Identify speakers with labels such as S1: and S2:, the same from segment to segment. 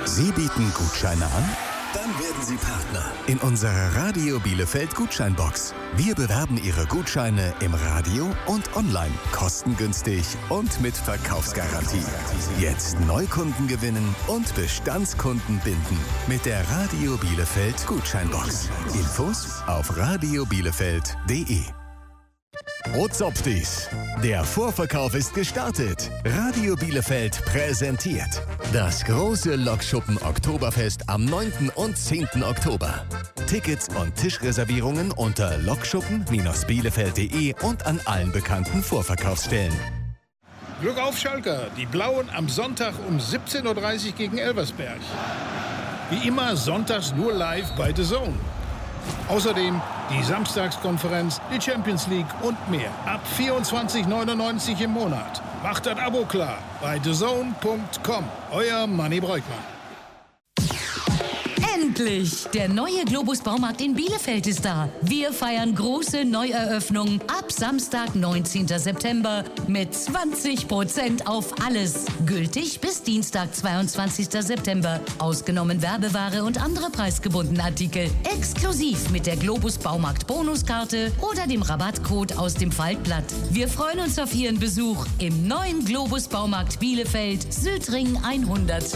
S1: Sie bieten Gutscheine an? Dann werden Sie Partner in unserer Radio Bielefeld Gutscheinbox. Wir bewerben Ihre Gutscheine im Radio und online, kostengünstig und mit Verkaufsgarantie. Jetzt Neukunden gewinnen und Bestandskunden binden mit der Radio Bielefeld Gutscheinbox. Infos auf radiobielefeld.de. Ozopfdies. Der Vorverkauf ist gestartet. Radio Bielefeld präsentiert das große Lokschuppen Oktoberfest am 9. und 10. Oktober. Tickets und Tischreservierungen unter lokschuppen-bielefeld.de und an allen bekannten Vorverkaufsstellen.
S2: Glück auf, Schalker. Die Blauen am Sonntag um 17:30 Uhr gegen Elversberg. Wie immer sonntags nur live bei The Zone. Außerdem die Samstagskonferenz, die Champions League und mehr. Ab 24,99 € im Monat. Macht das Abo klar bei thezone.com. Euer Manni Breukmann.
S3: Endlich! Der neue Globus Baumarkt in Bielefeld ist da. Wir feiern große Neueröffnung ab Samstag, 19. September mit 20% auf alles. Gültig bis Dienstag, 22. September. Ausgenommen Werbeware und andere preisgebundene Artikel. Exklusiv mit der Globus Baumarkt Bonuskarte oder dem Rabattcode aus dem Faltblatt. Wir freuen uns auf Ihren Besuch im neuen Globus Baumarkt Bielefeld, Südring 100.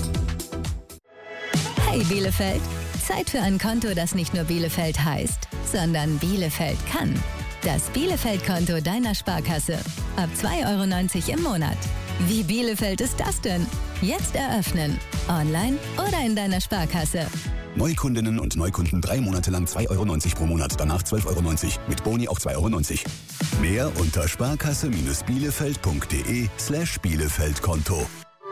S4: Hey Bielefeld, Zeit für ein Konto, das nicht nur Bielefeld heißt, sondern Bielefeld kann. Das Bielefeld-Konto deiner Sparkasse. Ab 2,90 € im Monat. Wie Bielefeld ist das denn? Jetzt eröffnen. Online oder in deiner Sparkasse.
S1: Neukundinnen und Neukunden 3 Monate lang 2,90 € pro Monat, danach 12,90 €. Mit Boni auch 2,90 €. Mehr unter sparkasse-bielefeld.de/Bielefeld-Konto.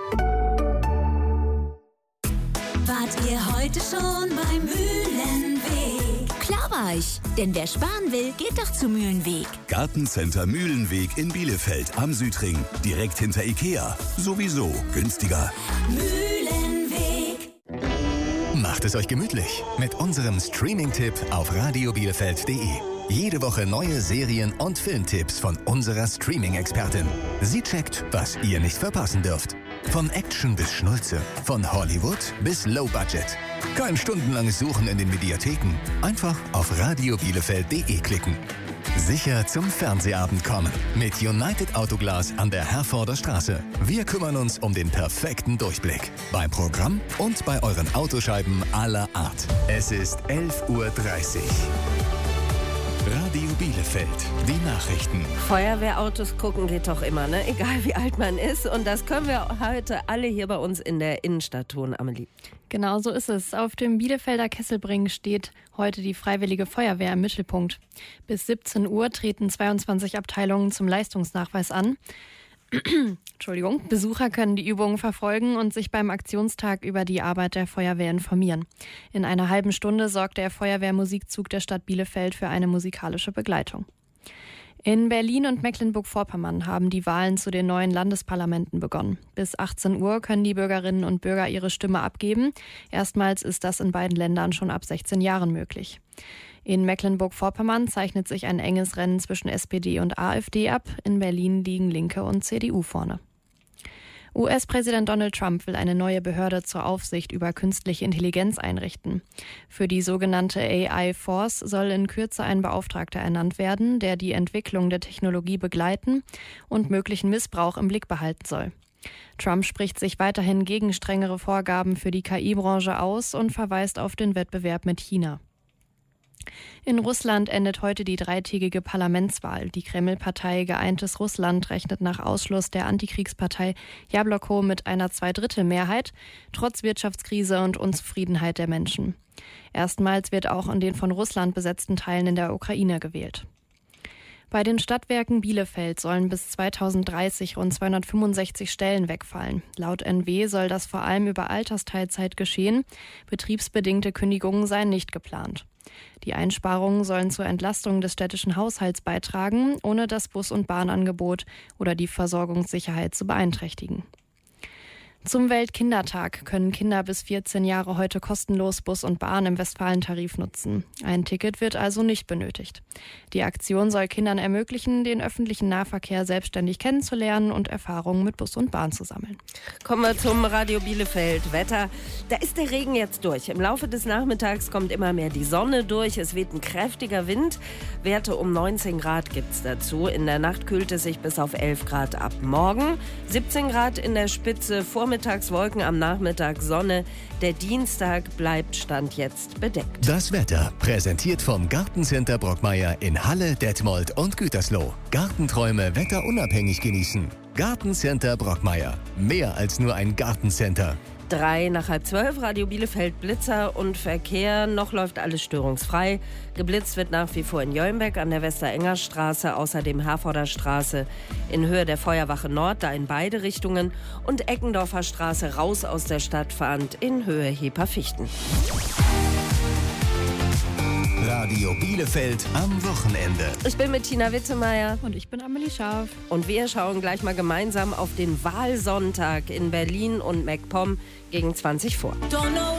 S5: Wart ihr heute schon beim Mühlenweg? Klar war ich, denn wer sparen will, geht doch zu Mühlenweg.
S1: Gartencenter Mühlenweg in Bielefeld am Südring, direkt hinter Ikea. Sowieso günstiger.
S5: Mühlenweg.
S1: Macht es euch gemütlich mit unserem Streaming-Tipp auf radiobielefeld.de. Jede Woche neue Serien- und Filmtipps von unserer Streaming-Expertin. Sie checkt, was ihr nicht verpassen dürft. Von Action bis Schnulze, von Hollywood bis Low Budget. Kein stundenlanges Suchen in den Mediatheken. Einfach auf radiobielefeld.de klicken. Sicher zum Fernsehabend kommen. Mit United Autoglas an der Herforder Straße. Wir kümmern uns um den perfekten Durchblick. Beim Programm und bei euren Autoscheiben aller Art. Es ist 11:30 Uhr. Radio Bielefeld, die Nachrichten.
S6: Feuerwehrautos gucken geht doch immer, ne? Egal wie alt man ist. Und das können wir heute alle hier bei uns in der Innenstadt tun, Amelie.
S7: Genau so ist es. Auf dem Bielefelder Kesselbring steht heute die Freiwillige Feuerwehr im Mittelpunkt. Bis 17 Uhr treten 22 Abteilungen zum Leistungsnachweis an. Entschuldigung. Besucher können die Übungen verfolgen und sich beim Aktionstag über die Arbeit der Feuerwehr informieren. In einer halben Stunde sorgt der Feuerwehrmusikzug der Stadt Bielefeld für eine musikalische Begleitung. In Berlin und Mecklenburg-Vorpommern haben die Wahlen zu den neuen Landesparlamenten begonnen. Bis 18 Uhr können die Bürgerinnen und Bürger ihre Stimme abgeben. Erstmals ist das in beiden Ländern schon ab 16 Jahren möglich. In Mecklenburg-Vorpommern zeichnet sich ein enges Rennen zwischen SPD und AfD ab. In Berlin liegen Linke und CDU vorne. US-Präsident Donald Trump will eine neue Behörde zur Aufsicht über künstliche Intelligenz einrichten. Für die sogenannte AI Force soll in Kürze ein Beauftragter ernannt werden, der die Entwicklung der Technologie begleiten und möglichen Missbrauch im Blick behalten soll. Trump spricht sich weiterhin gegen strengere Vorgaben für die KI-Branche aus und verweist auf den Wettbewerb mit China. In Russland endet heute die dreitägige Parlamentswahl. Die Kreml-Partei Geeintes Russland rechnet nach Ausschluss der Antikriegspartei Jabloko mit einer Zweidrittelmehrheit, trotz Wirtschaftskrise und Unzufriedenheit der Menschen. Erstmals wird auch in den von Russland besetzten Teilen in der Ukraine gewählt. Bei den Stadtwerken Bielefeld sollen bis 2030 rund 265 Stellen wegfallen. Laut NW soll das vor allem über Altersteilzeit geschehen. Betriebsbedingte Kündigungen seien nicht geplant. Die Einsparungen sollen zur Entlastung des städtischen Haushalts beitragen, ohne das Bus- und Bahnangebot oder die Versorgungssicherheit zu beeinträchtigen. Zum Weltkindertag können Kinder bis 14 Jahre heute kostenlos Bus und Bahn im Westfalentarif nutzen. Ein Ticket wird also nicht benötigt. Die Aktion soll Kindern ermöglichen, den öffentlichen Nahverkehr selbstständig kennenzulernen und Erfahrungen mit Bus und Bahn zu sammeln.
S6: Kommen wir zum Radio Bielefeld. Wetter, da ist der Regen jetzt durch. Im Laufe des Nachmittags kommt immer mehr die Sonne durch. Es weht ein kräftiger Wind. Werte um 19 Grad gibt es dazu. In der Nacht kühlt es sich bis auf 11 Grad ab. Morgen 17 Grad in der Spitze, vormittags Wolken, am Nachmittag Sonne. Der Dienstag bleibt Stand jetzt bedeckt.
S1: Das Wetter präsentiert vom Gartencenter Brockmeier in Halle, Detmold und Gütersloh. Gartenträume wetterunabhängig genießen. Gartencenter Brockmeier. Mehr als nur ein Gartencenter.
S6: 11:03, Radio Bielefeld, Blitzer und Verkehr. Noch läuft alles störungsfrei. Geblitzt wird nach wie vor in Jömbeck an der Westerengerstraße, außerdem Herforder Straße in Höhe der Feuerwache Nord, da in beide Richtungen, und Eckendorfer Straße raus aus der Stadt fahrend in Höhe Heper-Fichten.
S1: Radio Bielefeld am Wochenende.
S6: Ich bin mit Tina Wittemeyer.
S7: Und ich bin Amelie Scharf.
S6: Und wir schauen gleich mal gemeinsam auf den Wahlsonntag in Berlin und MacPom gegen 20 vor.
S5: Don't know